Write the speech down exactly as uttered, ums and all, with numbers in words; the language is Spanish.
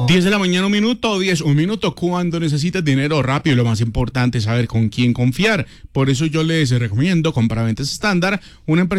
diez de la mañana, un minuto, diez, un minuto. Cuando necesitas dinero rápido, lo más importante es saber con quién confiar. Por eso yo les recomiendo Compraventas Estándar, una empresa